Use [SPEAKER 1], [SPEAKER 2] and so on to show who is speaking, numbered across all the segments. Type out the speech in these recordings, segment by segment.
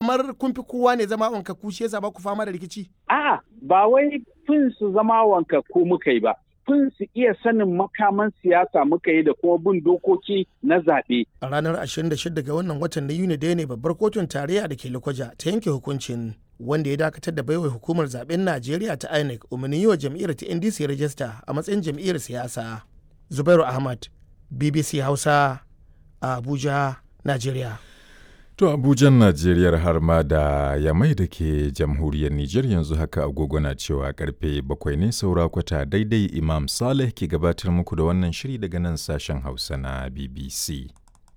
[SPEAKER 1] kamar kun fi kowa ne zama wankakku shi yasa ba ku fama da rikici?
[SPEAKER 2] A'a, ba wai fin su zama wankakku muka yi ba. Fin su iya sanin makaman siyasa muka yi da kuma bin dokoki na zaɓe.
[SPEAKER 1] A ranar 26 ga wannan watan na Yuni da ne babbar kotun tarayya da ke Lokoja ta yanke hukuncin wanda ya dakatar da baiwa hukumar zaben Najeriya ta INEC umarnin yi wa jam'iyyar ta NDC rajista a matsayin jam'iyyar siyasa. Zubairu Ahmad, BBC Hausa, a Abuja, Najeriya.
[SPEAKER 3] To Abujan Najeriya har ma da Yamai da ke jamhuriyar Nijar yanzu haka agogo na cewa karfe 7 ne saura kwata daidai Imam Saleh ke gabatar muku da wannan shiri daga nan sashen Hausa na BBC.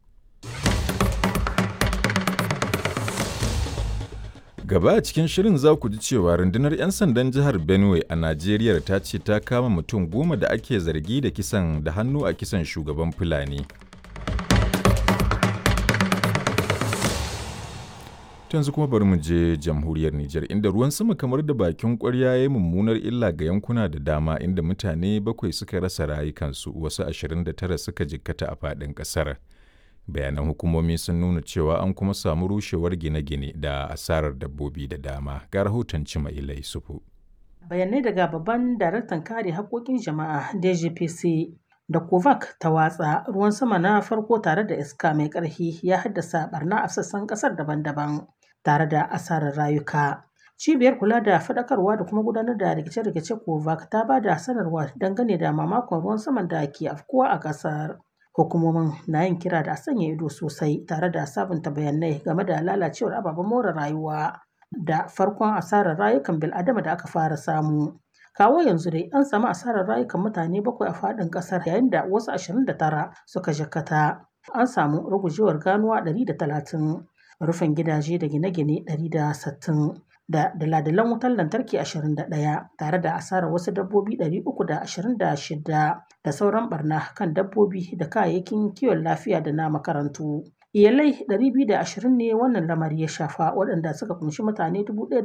[SPEAKER 3] Gaba a cikin shirin za ku ji cewa rundunar 'yan sandan jihar Benue a Najeriya ta ce ta kama mutum 10 da ake zargi da hannu a kisan shugaban Fulani. yanzu kuma bari mu je jamhuriyar Nijar inda ruwan sama kamar da bakin ƙwarya ya yi mummunar illa ga yankuna da dama inda mutane 7 suka rasa rayukansu wasu 29 suka jikkata a faɗin ƙasar. Bayanan hukumomi sun nuna cewa an kuma samu rushewar gine-gine da asarar dabbobi da dama. Ga rahoton Cimaila Yusufu.
[SPEAKER 4] Bayanai daga babban daraktan kare haƙƙoƙin jama'a DGPC da Kovac ta watsa ruwan sama na farko tare da iska mai ƙarfi ya haddasa barna a sassan ƙasar daban-daban tare da asarar rayuka. Cibiyar kula da faɗakarwa da kuma gudanar da rikice-rikice Kovac ta ba da sanarwa dangane da mamakon ruwan saman da ke afkuwa a ƙasar. Hukumomin na yin kira da a sanya ido sosai tare da sabunta bayanai game da lalacewar ababen more rayuwa da farkon asarar rayukan bil'adama da aka fara samu. Kawo yanzu dai an samu asarar rayukan mutane 7 a faɗin ƙasar yayin da wasu 29 suka jikkata. An samu rugujewar ganuwa 130, rufin gidaje da gine-gine 160 da dala-dalan wutar lantarki 21 tare da asarar wasu dabbobi 326 da sauran barna kan dabbobi da kayayyakin kiwon lafiya da na makarantu. Iyalai 220 ne wannan lamari ya shafa waɗanda suka kunshi mutane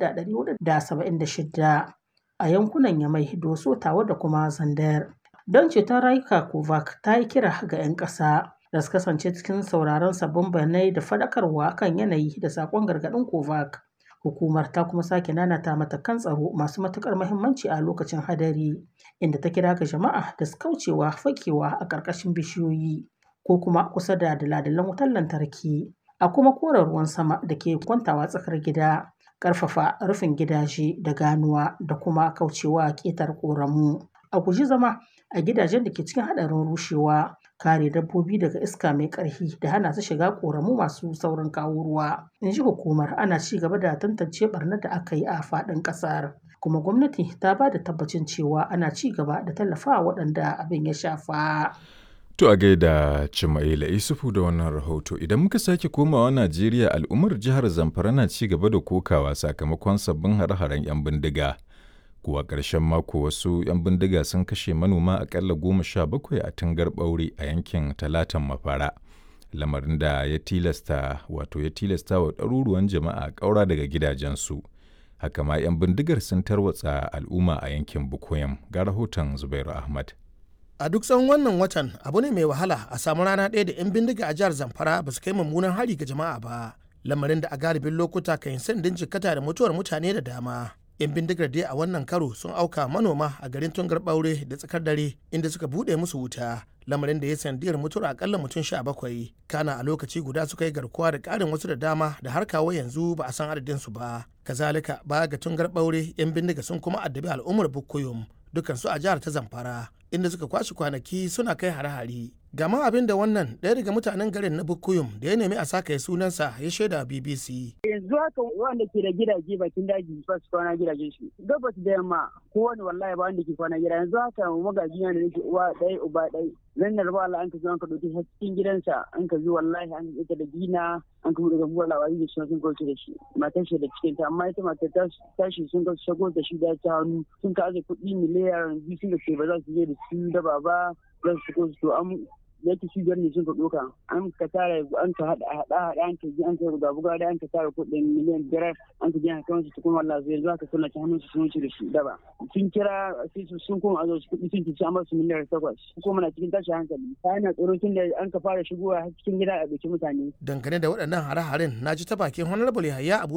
[SPEAKER 4] 1,476 a yankunan Yamai, Doso, Tawa da kuma Zandar. Don ceton rayuka Kovac ta yi kira ga 'yan ƙasa da su kasance cikin sauraron sabbin bayanai da faɗakarwa kan yanayi da saƙon gargaɗin Kovac. Hukumar ta kuma sake nanata matakan tsaro masu matuƙar muhimmanci a lokacin hadari, inda ta kira ga jama'a da su kaucewa fakewa a ƙarƙashin bishiyoyi ko kuma kusa da dala-dalan wutar lantarki, a kuma kore ruwan sama da ke kwantawa tsakar gida, ƙarfafa rufin gidaje da ganuwa da kuma kaucewa ƙetar ƙoramu. A guji zama a gidajen da ke cikin haɗarin rushewa, kare dabbobi daga iska mai ƙarfi da hana su shiga ƙoramu masu saurin kawo ruwa. In ji hukumar, ana ci gaba da tantance ɓarnar da aka yi a faɗin ƙasar, kuma gwamnati ta ba da tabbacin cewa ana ci gaba da tallafawa waɗanda abin ya shafa.
[SPEAKER 3] To a gaida Cimaila Isufu da wannan rahoto. Idan muka sake komawa Najeriya, al'ummar jihar Zamfara na ci gaba da kokawa sakamakon sabbin hare-haren 'yan bindiga. Kuwa ƙarshen mako wasu 'yan bindiga sun kashe manoma aƙalla 17 a Tungar Ɓaure a yankin Talatan Mafara. Lamarin da ya tilasta wa ɗaruruwan jama'a ƙaura daga gidajensu. Haka ma 'yan bindigar sun tarwatsa al'umma a yankin Bukoyam. Ga rahoton Zubairu Ahmad.
[SPEAKER 1] A duk tsawon wannan watan abu ne mai wahala a samu rana ɗaya da 'yan bindiga a jihar Zamfara ba su kai mummunan hari ga jama'a ba, lamarin da a galibin lokuta kan yi sandin jikkata da mutuwar mutane da dama. 'Yan bindigar dai a wannan karo sun auka manoma a garin Tungar Ɓaure da tsakar dare inda suka buɗe musu wuta, lamarin da ya sandiyar mutuwar akalla mutum 17. Kana a lokaci guda suka yi garkuwa da ƙarin wasu da dama da har kawo yanzu ba a san adadin su ba. Kazalika baya ga Tungar Ɓaure 'yan bindiga sun kuma addabi al'ummar Bukuyum dukansu a jihar ta Zamfara, inda suka kwashe kwanaki suna kai hare-hare. Gama abin da wannan ɗaya daga mutanen garin na Bukuyum da ya nemi a saka ya sunansa ya shaida BBC.
[SPEAKER 2] Yanzu haka wanda ke da gidaje bakin daji ba su kwana gidajen shi. Gabas da yamma kowane wallahi ba wanda ke kwana gida. Yanzu haka magaji na da nake uwa ɗaya uba ɗaya. Zan da raba Allah an ka zo an ka ɗauki cikin gidansa an ka zo wallahi an ka da gina an ka buɗe gabuwar labari da shi sun kauce da shi. Matar shi da cikin ta amma ita matar tashi sun kauce shago da shi da ta hannu sun ka aje kuɗi miliyan 2 sun da ke ba za su je da su da baba za su ko su an yake shi ne sun ka ɗauka an ka tara an ka haɗa an ka ji an ka ruga buga da an ka tara kuɗin miliyan 5 an ka ji an kawo su cikin wallahi zai zuwa ka suna ta hannun su sun wuce da shi daba sun kira sai su sun koma azo su kuɗi sun ci amma su miliyan 8 kuma na cikin tashi hankali ta yana tsoro tun da an ka fara shigowa cikin gida a ɗauki mutane.
[SPEAKER 1] Dangane da waɗannan hare-haren na ji ta bakin Honorable Yahaya Abu